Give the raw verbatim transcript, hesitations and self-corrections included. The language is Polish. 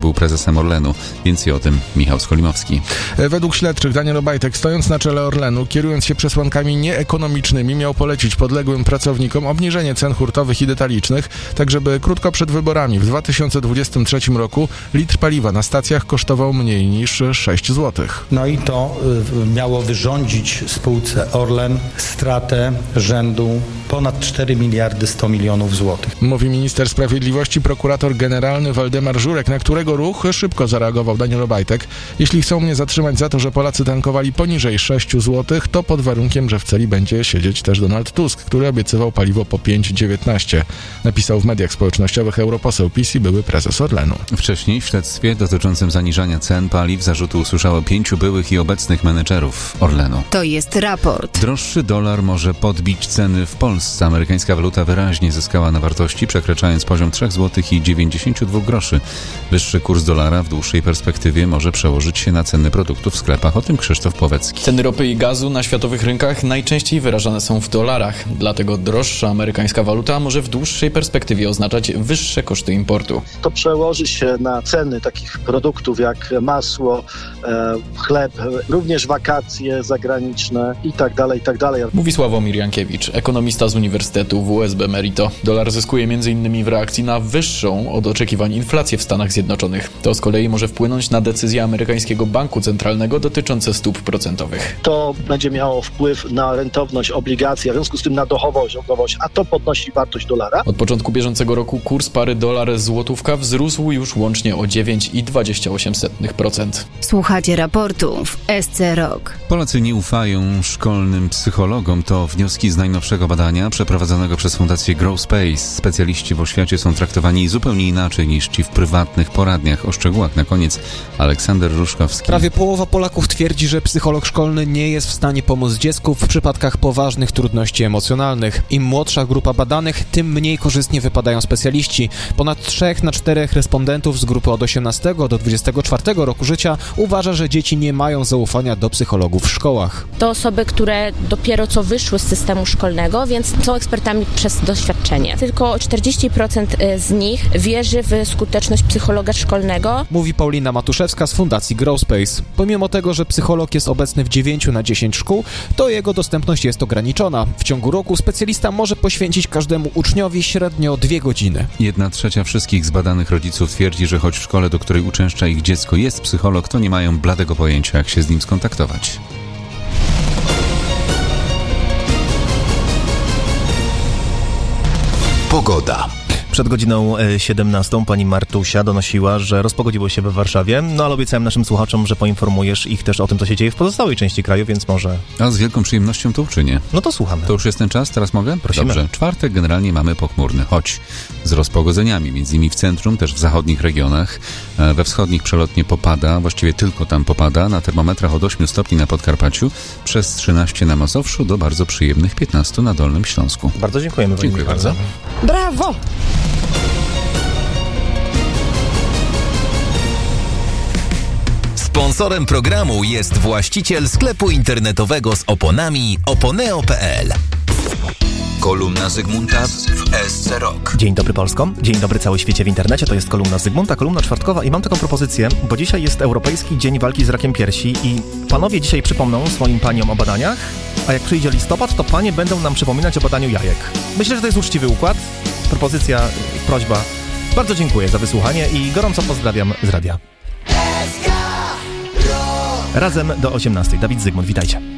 był prezesem Orlenu. Więcej o tym Michał Skolimowski. Według śledczych Daniel Obajtek, stojąc na czele Orlenu, kierując się przesłankami nieekonomicznymi, miał polecić podległym pracownikom obniżenie cen hurtowych i detalicznych, tak żeby krótko przed wyborami w dwa tysiące dwudziestym trzecim roku litr paliwa na stacjach kosztował mniej niż sześć złotych. No i to y, miało wyrządzić spółce Orlen stratę rzędu ponad cztery miliardy sto milionów złotych. Mówi minister sprawiedliwości, prokurator generalny Waldemar Żurek, na którego ruch szybko zareagował Daniel Obajtek. Jeśli chcą mnie zatrzymać za to, że Polacy tankowali poniżej sześć złotych, to pod warunkiem, że w celi będzie siedzieć też Donald Tusk, który obiecywał paliwo po pięć dziewiętnaście. Napisał w mediach społecznościowych europoseł PiS i były prezes Orlenu. Wcześniej w śledztwie dotyczącym zaniżania cen paliw zarzuty usłyszało pięciu byłych i obecnych menedżerów Orlenu. To jest raport. Droższy dolar może podbić ceny w Polsce. Amerykańska waluta wyraźnie zyskała na wartości, przekraczając poziom trzy złote i dziewięćdziesiąt dwa groszy. Wyższy kurs dolara w dłuższej perspektywie może przełożyć się na ceny produktów w sklepach. O tym Krzysztof Płowecki. Ceny ropy i gazu na światowych rynkach najczęściej wyrażane są w dolarach. Dlatego droższa amerykańska waluta może w dłuższej perspektywie oznaczać wyższe koszty importu. To przełoży się na ceny takich produktów jak masło, e, chleb, również wakacje zagraniczne i tak dalej, i tak dalej. Mówi Sławomir Jankiewicz, ekonomista z Uniwersytetu W S B Merito. Dolar zyskuje m.in. w reakcji na wyższą od oczekiwań inflację w Stanach Zjednoczonych. To z kolei może wpłynąć na decyzje amerykańskiego banku centralnego dotyczące stóp procentowych. To będzie miało wpływ na rentowność obligacji, a w związku z tym na dochodowość, a to podnosi wartość dolara. Od początku bieżącego roku kurs pary dolar-złotówka wzrósł już łącznie o dziewięć przecinek dwadzieścia osiem procent. Słuchacie raportu w S C Rock. Polacy nie ufają szkolnym psychologom. To wnioski z najnowszego badania przeprowadzonego przez Fundację Grow Space. Specjaliści w oświacie są traktowani zupełnie inaczej niż ci w prywatnych poradniach. O szczegółach na koniec Aleksander Ruszkowski. Prawie połowa Polaków twierdzi, że psycholog szkolny nie jest w stanie pomóc dziecku w przypadkach poważnych trudności emocjonalnych. Im młodsza grupa badanych, tym mniej korzystnie wypadają specjaliści. Ponad trzech na czterech respondentów z grupy od osiemnastego do dwudziestego czwartego roku życia uważa, że dzieci nie mają zaufania do psychologów w szkołach. To osoby, które dopiero co wyszły z systemu szkolnego, więc są ekspertami przez doświadczenie. Tylko czterdzieści procent z nich wierzy w skuteczność psychologa szkolnego. Mówi Paulina Matuszewska z Fundacji Grow Space. Pomimo tego, że psycholog jest obecny w dziewięciu na dziesięć szkół, to jego dostępność jest ograniczona. W ciągu roku specjalista może poświęcić każdemu uczniowi średnio dwie godziny. Jedna trzecia wszystkich zbadanych rodziców twierdzi, że choć w szkole, do której uczęszcza ich dziecko, jest psycholog, to nie mają bladego pojęcia, jak się z nim skontaktować. Pogoda. Przed godziną siedemnastą pani Martusia donosiła, że rozpogodziło się we Warszawie, no ale obiecałem naszym słuchaczom, że poinformujesz ich też o tym, co się dzieje w pozostałej części kraju, więc może... A z wielką przyjemnością to uczynię. No to słuchamy. To już jest ten czas? Teraz mogę? Prosimy. Dobrze. Czwartek generalnie mamy pochmurny, choć z rozpogodzeniami, między innymi w centrum, też w zachodnich regionach. We wschodnich przelotnie popada, właściwie tylko tam popada, na termometrach od ośmiu stopni na Podkarpaciu, przez trzynaście na Mazowszu do bardzo przyjemnych piętnastu na Dolnym Śląsku. Bardzo dziękujemy. Dziękuję bardzo. Brawo! Sponsorem programu jest właściciel sklepu internetowego z oponami oponeo kropka p l. Kolumna Zygmunta w S C Rock. Dzień dobry Polsko, dzień dobry cały świecie w internecie, to jest kolumna Zygmunta, kolumna czwartkowa i mam taką propozycję, bo dzisiaj jest Europejski Dzień Walki z Rakiem Piersi i panowie dzisiaj przypomną swoim paniom o badaniach, a jak przyjdzie listopad, to panie będą nam przypominać o badaniu jajek. Myślę, że to jest uczciwy układ, propozycja, prośba. Bardzo dziękuję za wysłuchanie i gorąco pozdrawiam z radia. Razem do osiemnastej. Dawid Zygmunt, witajcie.